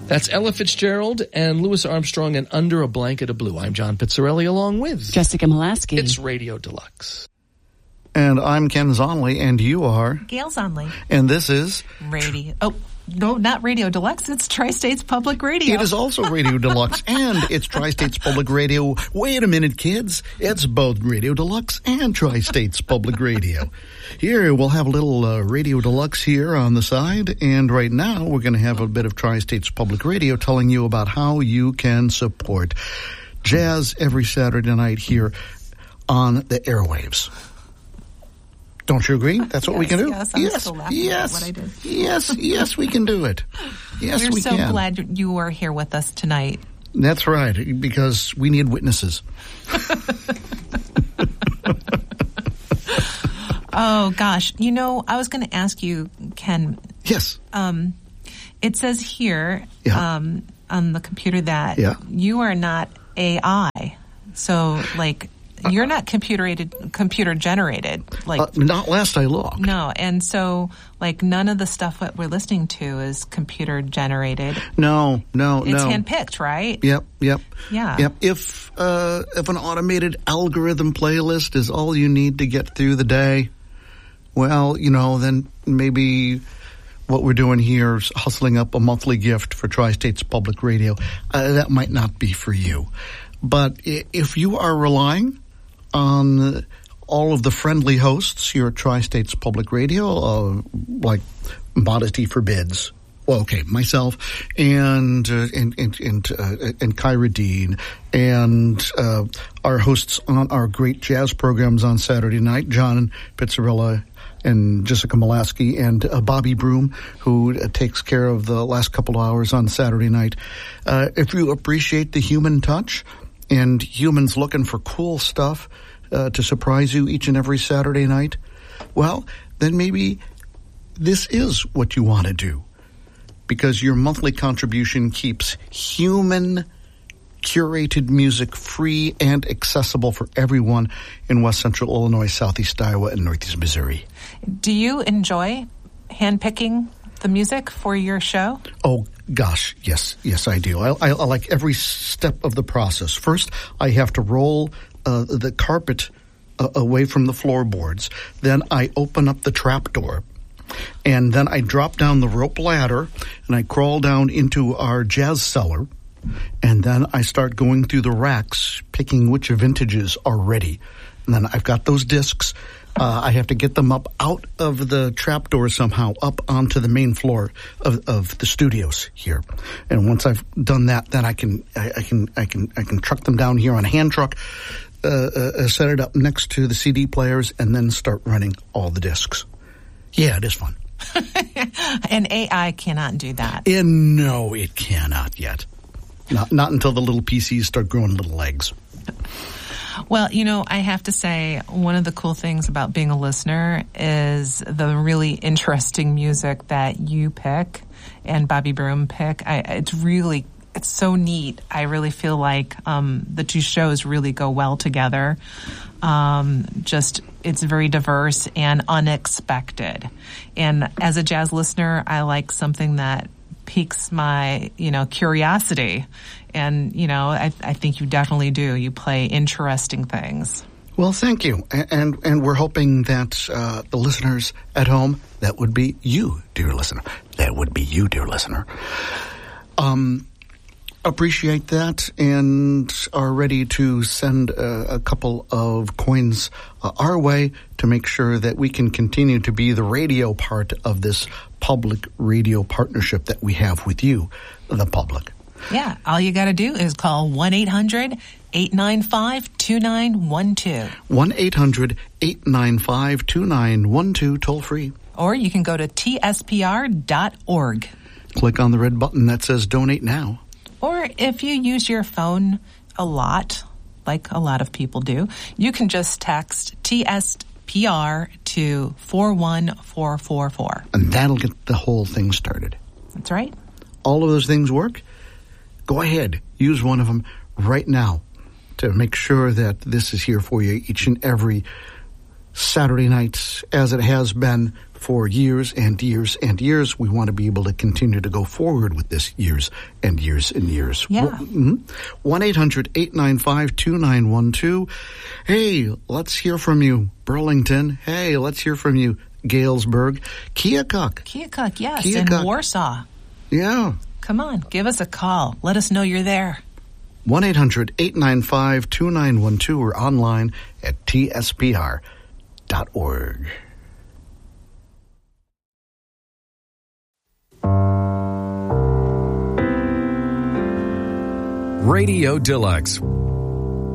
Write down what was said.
That's Ella Fitzgerald and Louis Armstrong and Under a Blanket of Blue. I'm John Pizzarelli along with Jessica Molaski. It's Radio Deluxe. And I'm Ken Zonley, and you are? Gail Zonley. And this is? Radio. Oh, no, not Radio Deluxe. It's Tri-States Public Radio. It is also Radio Deluxe, and it's Tri-States Public Radio. Wait a minute, kids. It's both Radio Deluxe and Tri-States Public Radio. Here, we'll have a little Radio Deluxe here on the side, and right now we're going to have a bit of Tri-States Public Radio telling you about how you can support jazz every Saturday night here on the airwaves. Don't you agree? That's what we can do? Yes, I'm still laughing at what I did. Yes, we can do it. Yes, we can. We're so glad you are here with us tonight. That's right, because we need witnesses. Oh, gosh. You know, I was going to ask you, Ken. Yes. It says here on the computer that you are not AI. So, like, you're not computer generated. Like, not last I looked. No, and so, like, none of the stuff that we're listening to is computer generated. No. It's handpicked, right? Yep. Yeah. Yep. If an automated algorithm playlist is all you need to get through the day, well, you know, then maybe what we're doing here is hustling up a monthly gift for Tri-States Public Radio. That might not be for you. But if you are relying on all of the friendly hosts here at Tri-States Public Radio, like Modesty Forbids, well, okay, myself and Kyra Dean and our hosts on our great jazz programs on Saturday night, John Pizzarella and Jessica Molaski and Bobby Broom, who takes care of the last couple of hours on Saturday night. If you appreciate the human touch and humans looking for cool stuff to surprise you each and every Saturday night, well, then maybe this is what you want to do, because your monthly contribution keeps human curated music free and accessible for everyone in West Central Illinois, Southeast Iowa, and Northeast Missouri. Do you enjoy handpicking the music for your show? Oh, gosh, yes, I do. I like every step of the process. First, I have to roll the carpet away from the floorboards. Then I open up the trapdoor. And then I drop down the rope ladder, and I crawl down into our jazz cellar. And then I start going through the racks, picking which vintages are ready. And then I've got those discs. I have to get them up out of the trapdoor somehow, up onto the main floor of the studios here. And once I've done that, then I can truck them down here on a hand truck, set it up next to the CD players, and then start running all the discs. Yeah, it is fun. And AI cannot do that. No, it cannot yet. Not until the little PCs start growing little legs. Well, you know, I have to say, one of the cool things about being a listener is the really interesting music that you pick and Bobby Broom pick. It's so neat. I really feel like the two shows really go well together. It's very diverse and unexpected. And as a jazz listener, I like something that piques my, curiosity. And, I think you definitely do. You play interesting things. Well, thank you. And we're hoping that the listeners at home, that would be you, dear listener. Appreciate that and are ready to send a couple of coins our way to make sure that we can continue to be the radio part of this public radio partnership that we have with you, the public. Yeah, all you got to do is call 1-800-895-2912. 1-800-895-2912, toll free. Or you can go to tspr.org. Click on the red button that says Donate Now. Or if you use your phone a lot, like a lot of people do, you can just text TSPR to 41444. And that'll get the whole thing started. That's right. All of those things work? Go ahead. Use one of them right now to make sure that this is here for you each and every Saturday nights as it has been for years and years and years. We want to be able to continue to go forward with this years and years and years. Yeah. 1-800-895-2912. Hey, let's hear from you, Burlington. Hey, let's hear from you, Galesburg. Keokuk. Keokuk, yes, Keokuk. in Warsaw. Yeah. Come on, give us a call. Let us know you're there. 1-800-895-2912 or online at tspr.org. Radio Deluxe